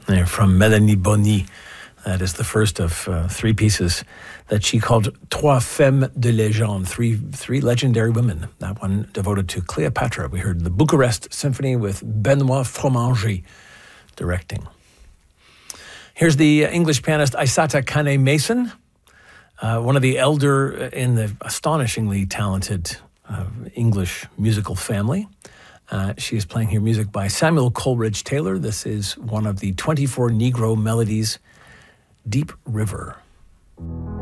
from Mélanie Bonny. That is the first of three pieces that she called Trois Femmes de Légende, three legendary women. That one devoted to Cleopatra. We heard the Bucharest Symphony with Benoît Fromager directing. Here's the English pianist Aissata Kane Mason, one of the elder in the astonishingly talented English musical family. She is playing here music by Samuel Coleridge Taylor. This is one of the 24 Negro melodies, Deep River.